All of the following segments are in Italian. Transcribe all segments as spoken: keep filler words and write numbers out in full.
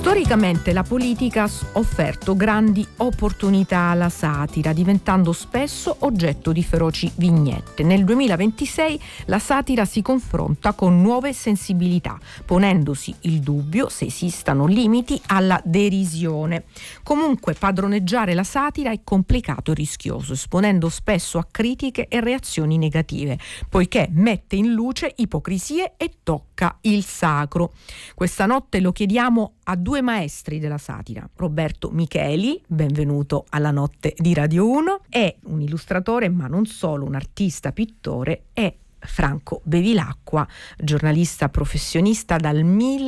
Storicamente la politica ha offerto grandi opportunità alla satira, diventando spesso oggetto di feroci vignette. Nel duemilaventisei la satira si confronta con nuove sensibilità, ponendosi il dubbio se esistano limiti alla derisione. Comunque padroneggiare la satira è complicato e rischioso, esponendo spesso a critiche e reazioni negative, poiché mette in luce ipocrisie e tocca il sacro. Questa notte lo chiediamo a due maestri della satira. Roberto Micheli, benvenuto alla Notte di Radio uno, è un illustratore ma non solo, un artista, pittore, e Franco Bevilacqua, giornalista professionista dal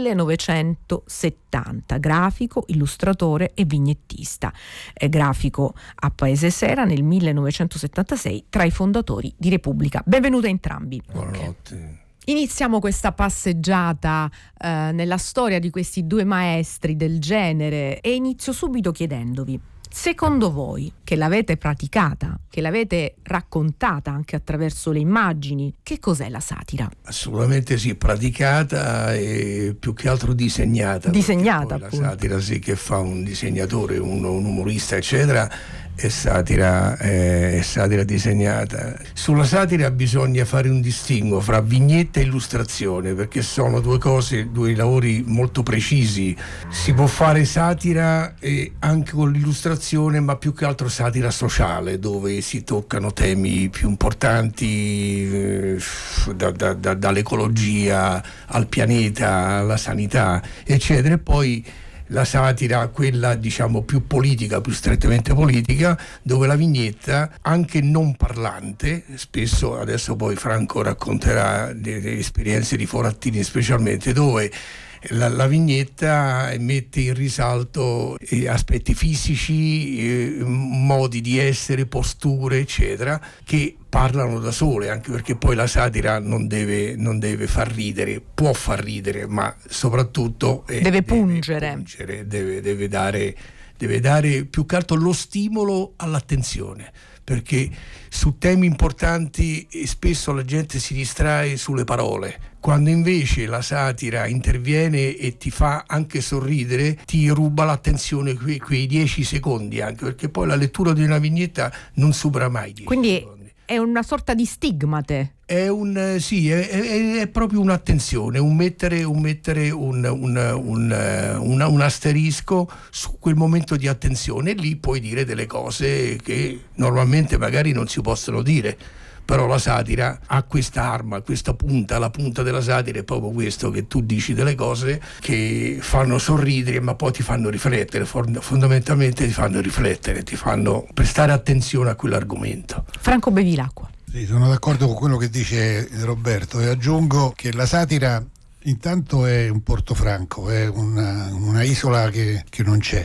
millenovecentosettanta, grafico, illustratore e vignettista. È grafico a Paese Sera nel millenovecentosettantasei, tra i fondatori di Repubblica. Benvenuti a entrambi. Buonanotte. Iniziamo questa passeggiata eh, nella storia di questi due maestri del genere e inizio subito chiedendovi: secondo voi, che l'avete praticata, che l'avete raccontata anche attraverso le immagini, che cos'è la satira? Assolutamente sì, praticata e più che altro disegnata. Disegnata, la satira sì che fa un disegnatore, un, un umorista, eccetera. È satira, è, è satira disegnata. Sulla satira bisogna fare un distinguo fra vignetta e illustrazione, perché sono due cose, due lavori molto precisi. Si può fare satira eh, anche con l'illustrazione, ma più che altro satira sociale, dove si toccano temi più importanti, eh, da, da, da, dall'ecologia al pianeta, alla sanità, eccetera. E poi la satira, quella diciamo più politica, più strettamente politica, dove la vignetta, anche non parlante, spesso, adesso poi Franco racconterà delle esperienze di Forattini specialmente, dove La, la vignetta mette in risalto eh, aspetti fisici, eh, modi di essere, posture, eccetera, che parlano da sole, anche perché poi la satira non deve, non deve far ridere, può far ridere, ma soprattutto eh, deve pungere, deve, pungere deve, deve, dare, deve dare più che altro lo stimolo all'attenzione, perché su temi importanti spesso la gente si distrae sulle parole, quando invece la satira interviene e ti fa anche sorridere, ti ruba l'attenzione quei, quei dieci secondi, anche perché poi la lettura di una vignetta non supera mai dieci Quindi secondi. È una sorta di stigmate. È un sì, è, è, è proprio un'attenzione, un mettere, un, mettere un, un, un, un, un asterisco su quel momento di attenzione, e lì puoi dire delle cose che normalmente magari non si possono dire. Però la satira ha questa arma, questa punta, la punta della satira è proprio questo, che tu dici delle cose che fanno sorridere ma poi ti fanno riflettere, fondamentalmente ti fanno riflettere, ti fanno prestare attenzione a quell'argomento. Franco Bevilacqua. Sì, sono d'accordo con quello che dice Roberto e aggiungo che la satira intanto è un portofranco, è una, una isola che, che non c'è,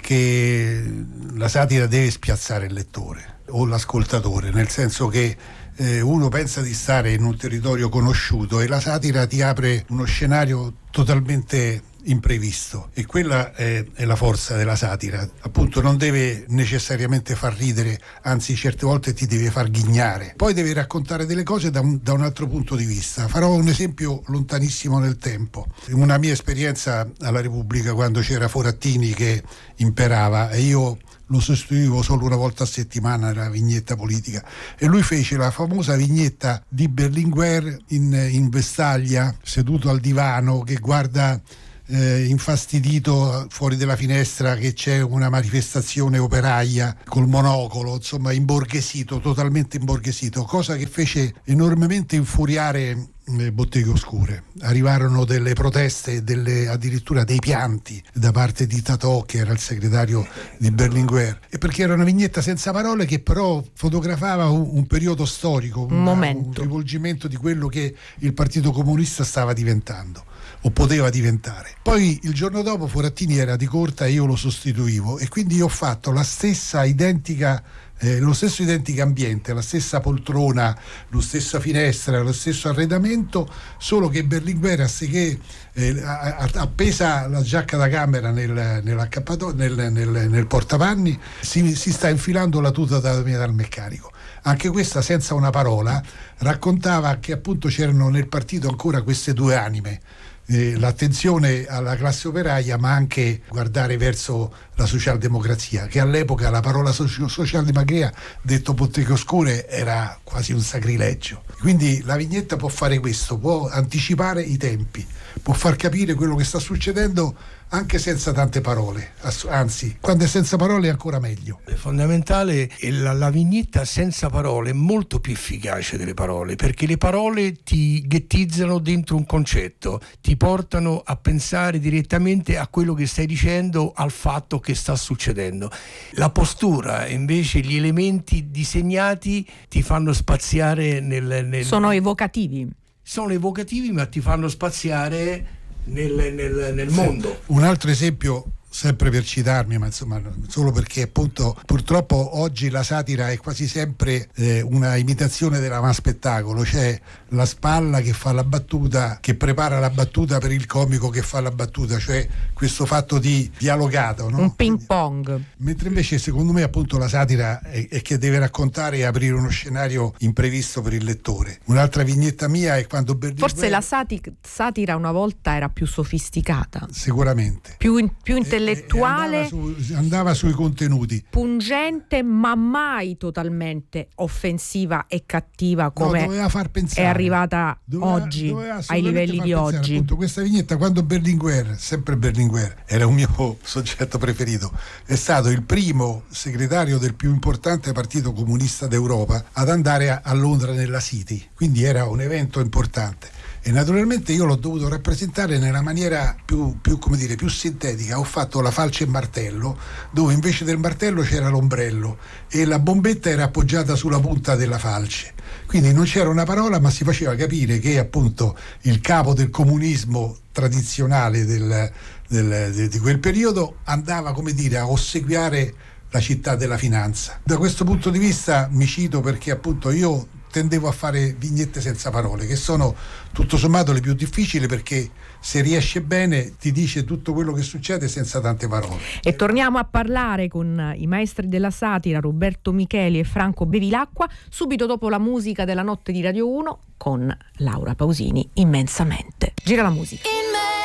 perché la satira deve spiazzare il lettore o l'ascoltatore, nel senso che eh, uno pensa di stare in un territorio conosciuto e la satira ti apre uno scenario totalmente imprevisto, e quella è, è la forza della satira. Appunto, non deve necessariamente far ridere, anzi certe volte ti deve far ghignare, poi deve raccontare delle cose da un, da un altro punto di vista. Farò un esempio lontanissimo nel tempo, una mia esperienza alla Repubblica, quando c'era Forattini che imperava e io lo sostituivo solo una volta a settimana nella vignetta politica, e lui fece la famosa vignetta di Berlinguer in, in vestaglia, seduto al divano, che guarda eh, infastidito fuori dalla finestra che c'è una manifestazione operaia, col monocolo, insomma imborghesito, totalmente imborghesito, cosa che fece enormemente infuriare le Botteghe Oscure. Arrivarono delle proteste, delle, addirittura dei pianti da parte di Tatò, che era il segretario di Berlinguer, e perché era una vignetta senza parole che però fotografava un, un periodo storico, un, una, momento. un rivolgimento di quello che il Partito Comunista stava diventando o poteva diventare. Poi il giorno dopo Forattini era di corta e io lo sostituivo, e quindi io ho fatto la stessa identica Eh, lo stesso identico ambiente, la stessa poltrona, lo stessa finestra, lo stesso arredamento, solo che Berlinguer, anziché eh, appesa la giacca da camera nel, nell'accappato, nel, nel, nel portapanni, si, si sta infilando la tuta da metalmeccanico. Anche questa, senza una parola, raccontava che appunto c'erano nel partito ancora queste due anime, eh, l'attenzione alla classe operaia, ma anche guardare verso la socialdemocrazia, che all'epoca la parola soci- socialdemocrazia, detto Botteghe Oscure, era quasi un sacrilegio. Quindi la vignetta può fare questo, può anticipare i tempi, può far capire quello che sta succedendo anche senza tante parole, anzi, quando è senza parole è ancora meglio. È fondamentale, la, la vignetta senza parole è molto più efficace delle parole, perché le parole ti ghettizzano dentro un concetto, ti portano a pensare direttamente a quello che stai dicendo, al fatto che sta succedendo. La postura, invece, gli elementi disegnati ti fanno spaziare nel... nel sono evocativi. Sono evocativi, ma ti fanno spaziare nel, nel, nel mondo. Un altro esempio, sempre per citarmi, ma insomma solo perché appunto purtroppo oggi la satira è quasi sempre eh, una imitazione della spettacolo, c'è la spalla che fa la battuta, che prepara la battuta per il comico che fa la battuta, cioè questo fatto di dialogato, no? Un ping pong. Mentre invece secondo me appunto la satira è, è che deve raccontare e aprire uno scenario imprevisto per il lettore. Un'altra vignetta mia è quando Berlinguer... Forse la sati- satira una volta era più sofisticata. Sicuramente. Più, in, più intellettuale. E, e andava, su, andava sui contenuti. Pungente, ma mai totalmente offensiva e cattiva come no, doveva far pensare. È arrivata doveva, oggi doveva ai livelli di pensare, oggi. Appunto, questa vignetta, quando Berlinguer, sempre Berlinguer, era un mio soggetto preferito, è stato il primo segretario del più importante partito comunista d'Europa ad andare a, a Londra nella City, quindi era un evento importante. E naturalmente io l'ho dovuto rappresentare nella maniera più, più, come dire, più sintetica. Ho fatto la falce e martello, dove invece del martello c'era l'ombrello e la bombetta era appoggiata sulla punta della falce. Quindi non c'era una parola, ma si faceva capire che appunto il capo del comunismo tradizionale del, del, de, di quel periodo andava, come dire, a ossequiare la città della finanza. Da questo punto di vista mi cito perché appunto io tendevo a fare vignette senza parole, che sono tutto sommato le più difficili, perché se riesce bene ti dice tutto quello che succede senza tante parole. E torniamo a parlare con i maestri della satira Roberto Micheli e Franco Bevilacqua subito dopo la musica della notte di Radio uno con Laura Pausini, Immensamente. Gira la musica.